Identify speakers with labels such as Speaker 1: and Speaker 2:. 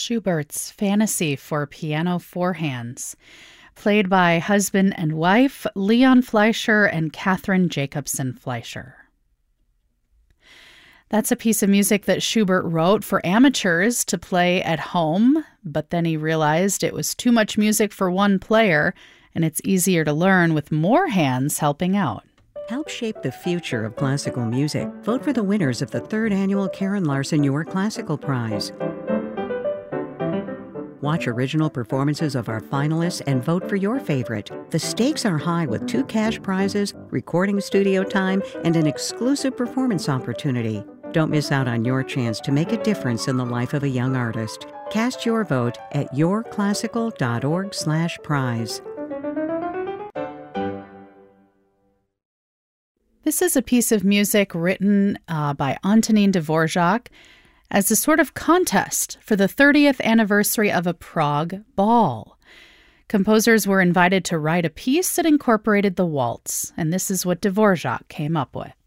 Speaker 1: Schubert's Fantasy for Piano Four Hands, played by husband and wife Leon Fleischer and Catherine Jacobson Fleischer. That's a piece of music that Schubert wrote for amateurs to play at home, but then he realized it was too much music for one player, and it's easier to learn with more hands helping out.
Speaker 2: Help shape the future of classical music. Vote for the winners of the 3rd annual Karen Larson Your Classical Prize. Watch original performances of our finalists and vote for your favorite. The stakes are high with 2 cash prizes, recording studio time, and an exclusive performance opportunity. Don't miss out on your chance to make a difference in the life of a young artist. Cast your vote at yourclassical.org/prize.
Speaker 1: This is a piece of music written by Antonin Dvorak as a sort of contest for the 30th anniversary of a Prague ball. Composers were invited to write a piece that incorporated the waltz, and this is what Dvorak came up with.